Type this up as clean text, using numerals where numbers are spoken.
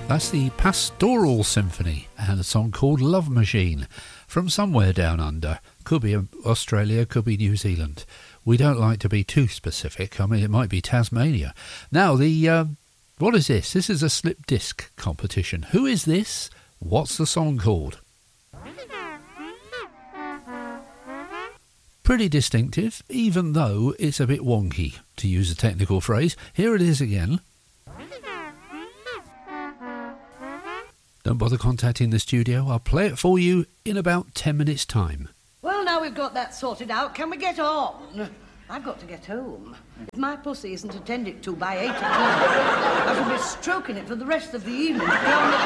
That's the Pastoral Symphony and a song called Love Machine from somewhere down under. Could be Australia, could be New Zealand. We don't like to be too specific. I mean, it might be Tasmania. Now, what is this? This is a slip disc competition. Who is this? What's the song called? Pretty distinctive, even though it's a bit wonky, to use a technical phrase. Here it is again. Don't bother contacting the studio. I'll play it for you in about 10 minutes' time. Well, now we've got that sorted out, can we get on? I've got to get home. If my pussy isn't attended to by 8 o'clock, I shall be stroking it for the rest of the evening.